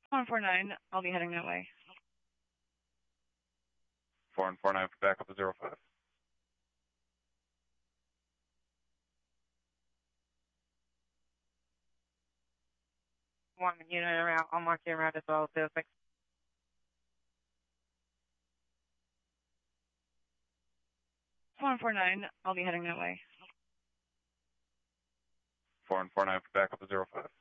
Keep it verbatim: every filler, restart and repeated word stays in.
one four nine, I'll be heading that way. four one four nine for backup to zero five. One unit around, I'll mark you around as well, zero six. one four nine, I'll be heading that way. four one four nine for backup to zero five.